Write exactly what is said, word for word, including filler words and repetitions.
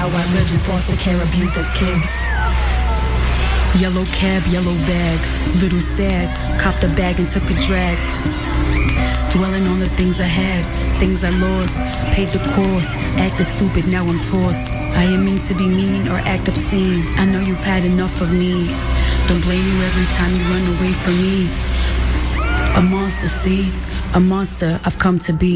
how I lived in foster care, abused as kids. Yellow cab, yellow bag, little sad, copped a bag and took a drag. Dwelling on the things I had, things I lost, paid the cost, acted stupid, now I'm tossed. I ain't mean to be mean or act obscene, I know you've had enough of me. Don't blame you every time you run away from me. A monster, see? A monster I've come to be.